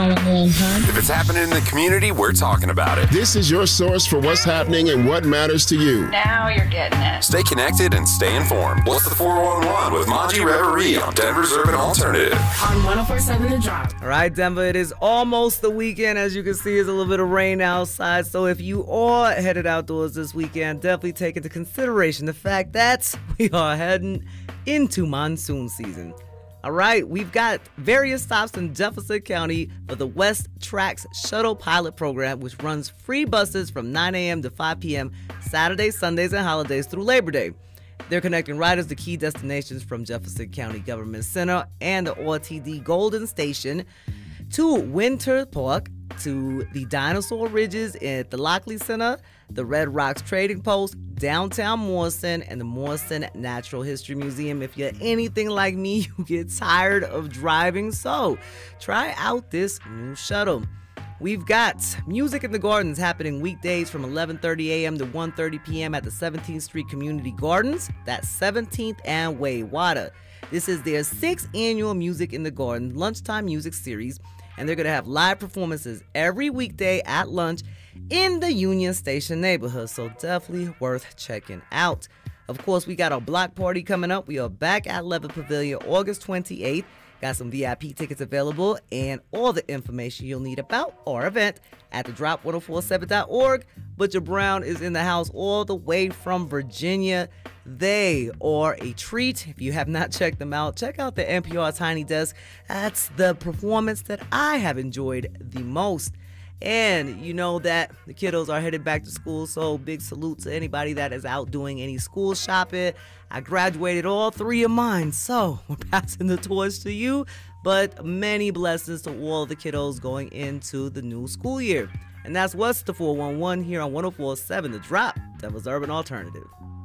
If it's happening in the community, we're talking about it. This is your source for what's happening and what matters to you. Now you're getting it. Stay connected and stay informed. What's the 411 with Monty Reverie on Denver's Urban Alternative? On 104.7 The Drop. All right, Denver, it is almost the weekend. As you can see, there's a little bit of rain outside. So if you are headed outdoors this weekend, definitely take into consideration the fact that we are heading into monsoon season. All right, we've got various stops in Jefferson County for the West Tracks Shuttle Pilot Program, which runs free buses from 9 a.m. to 5 p.m. Saturdays, Sundays, and holidays through Labor Day. They're connecting riders to key destinations from Jefferson County Government Center and the OTD Golden Station to Winter Park, to the Dinosaur Ridges at the Lockley Center, the Red Rocks Trading Post, downtown Morrison, and the Morrison Natural History Museum. If you're anything like me, you get tired of driving, so try out this new shuttle. We've got Music in the Gardens happening weekdays from 11:30 a.m. to 1:30 p.m. at the 17th Street Community Gardens. That's 17th and Waywater. This is their 6th annual Music in the Garden lunchtime music series, and they're going to have live performances every weekday at lunch in the Union Station neighborhood, so definitely worth checking out. Of course, we got our block party coming up. We are back at Levitt Pavilion August 28th. Got some VIP tickets available and all the information you'll need about our event at thedrop1047.org. Butcher Brown is in the house all the way from Virginia. They are a treat. If you have not checked them out, check out the NPR Tiny Desk. That's the performance that I have enjoyed the most. And you know that the kiddos are headed back to school, so big salute to anybody that is out doing any school shopping. I graduated all 3 of mine, so we're passing the torch to you. But many blessings to all the kiddos going into the new school year. And that's what's the 411 here on 104.7 The Drop, Devil's Urban Alternative.